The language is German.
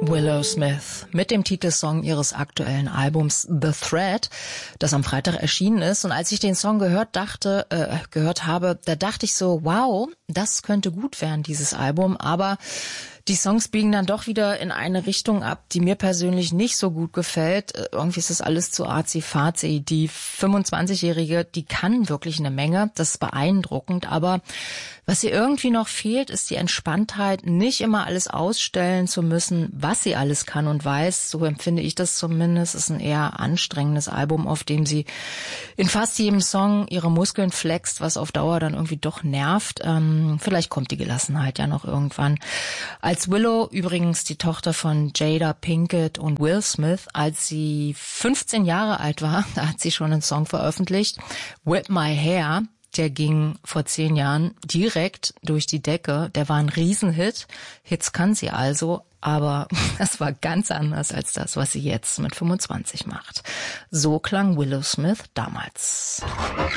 Willow Smith mit dem Titelsong ihres aktuellen Albums The Thread, das am Freitag erschienen ist. Und als ich den Song gehört habe, da dachte ich so, wow, das könnte gut werden, dieses Album. Aber die Songs biegen dann doch wieder in eine Richtung ab, die mir persönlich nicht so gut gefällt. Irgendwie ist das alles zu arzi-fazi. Die 25-Jährige, die kann wirklich eine Menge. Das ist beeindruckend. Aber was ihr irgendwie noch fehlt, ist die Entspanntheit, nicht immer alles ausstellen zu müssen, was sie alles kann und weiß. So empfinde ich das zumindest. Es ist ein eher anstrengendes Album, auf dem sie in fast jedem Song ihre Muskeln flext, was auf Dauer dann irgendwie doch nervt. Vielleicht kommt die Gelassenheit ja noch irgendwann. Als Willow, übrigens die Tochter von Jada Pinkett und Will Smith, als sie 15 Jahre alt war, da hat sie schon einen Song veröffentlicht, Whip My Hair. Der ging vor 10 Jahren direkt durch die Decke. Der war ein Riesenhit. Hits kann sie also, aber das war ganz anders als das, was sie jetzt mit 25 macht. So klang Willow Smith damals.